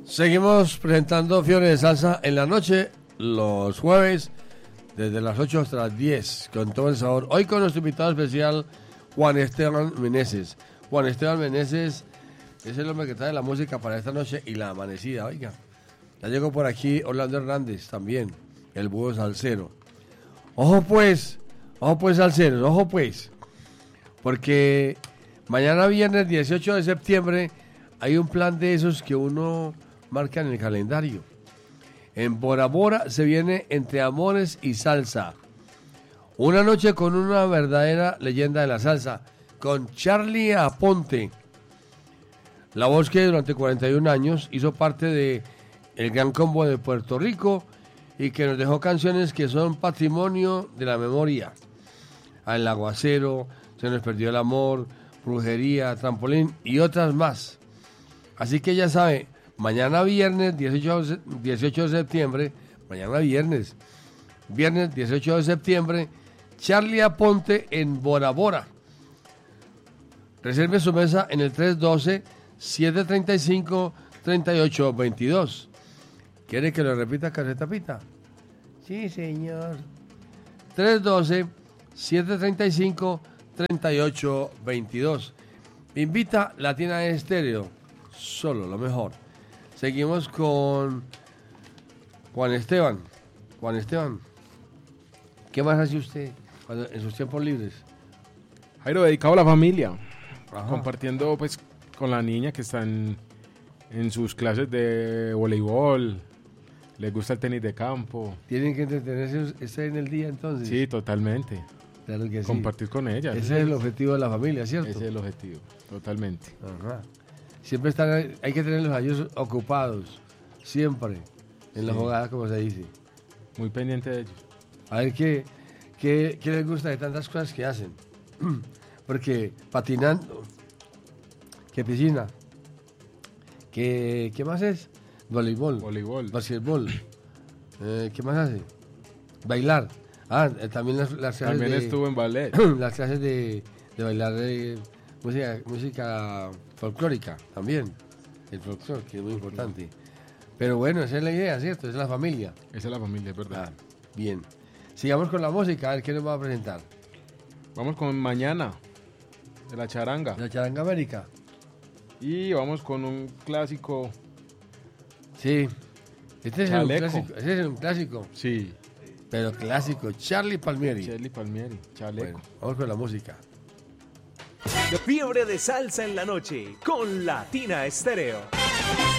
Seguimos presentando Fiebre de Salsa en la noche, los jueves, desde las 8 hasta las 10, con todo el sabor. Hoy con nuestro invitado especial, Juan Esteban Meneses. Juan Esteban Meneses es el hombre que trae la música para esta noche y la amanecida, oiga. Ya llegó por aquí Orlando Hernández también, el búho salsero. Ojo pues, salseros, ojo pues, porque mañana viernes 18 de septiembre hay un plan de esos que uno marca en el calendario. En Bora Bora se viene Entre Amores y Salsa. Una noche con una verdadera leyenda de la salsa, con Charlie Aponte, la voz que durante 41 años hizo parte de el Gran Combo de Puerto Rico y que nos dejó canciones que son patrimonio de la memoria. El Aguacero, Se nos perdió el amor, Brujería, Trampolín y otras más. Así que ya sabe, mañana viernes 18 de septiembre, viernes 18 de septiembre, Charlie Aponte en Bora Bora. Reserve su mesa en el 312-735-3822. ¿Quiere que lo repita, Caseta Pita? Sí, señor. 312-735-3822. Invita Latina Estéreo. Solo lo mejor. Seguimos con Juan Esteban. Juan Esteban, ¿qué más hace usted en sus tiempos libres? Jairo, dedicado a la familia. Ajá. Compartiendo pues con la niña que está en sus clases de voleibol. Le gusta el tenis de campo. ¿Tienen que entretenerse en el día entonces? Sí, totalmente. Claro que sí. Compartir con ella. Ese es el objetivo de la familia, ¿cierto? Ese es el objetivo, totalmente. Ajá. Siempre hay que tenerlos a ellos ocupados, siempre, en la jugada, como se dice. Muy pendiente de ellos. A ver qué les gusta de tantas cosas que hacen. Porque patinando, que piscina, ¿qué más es? Voleibol. Basquetbol. ¿Qué más hace? Bailar. También las clases también estuvo en ballet. Las clases de bailar música folclórica también. El folclore, que es muy importante. Pero bueno, esa es la idea, ¿cierto? Esa es la familia. Esa es la familia, es verdad. Bien. Sigamos con la música, a ver qué nos va a presentar. Vamos con Mañana, de la charanga. La charanga América. Y vamos con un clásico. Sí. Este es un clásico. Sí. Pero clásico. Charlie Palmieri. Chaleco. Bueno, vamos con la música. Fiebre de Salsa en la noche con Latina Estéreo.